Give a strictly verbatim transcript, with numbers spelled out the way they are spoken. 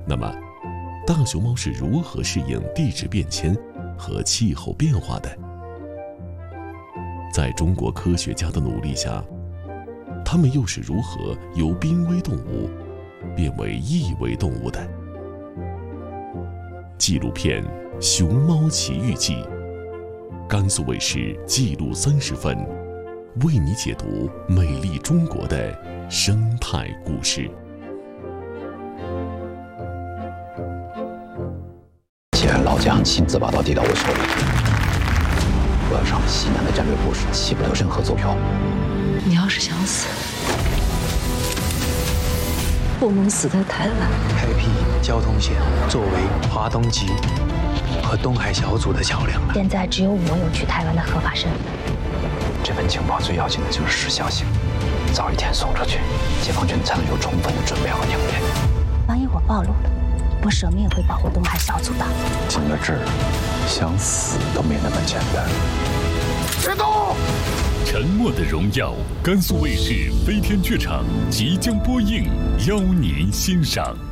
那么，大熊猫是如何适应地质变迁和气候变化的？在中国科学家的努力下，它们又是如何由濒危动物变为易危动物的？纪录片《熊猫奇遇记》，甘肃卫视纪录三十分，为你解读美丽中国的生态故事。 既然老蒋亲自把道递到我手里，我要上西南的战略部署起不了任何作用。 你要是想死，不能死在台湾。 开辟交通线，作为华东籍和东海小组的桥梁。 现在只有我有去台湾的合法身份。 这份情报最要紧的就是时效性，早一天送出去，解放军才能有充分的准备和应变。 万一我暴露了，我舍命也会保护东海小组的。 进了这儿，想死都没那么简单。别动！ 沉默的荣耀，甘肃卫视飞天剧场即将播映，邀您欣赏。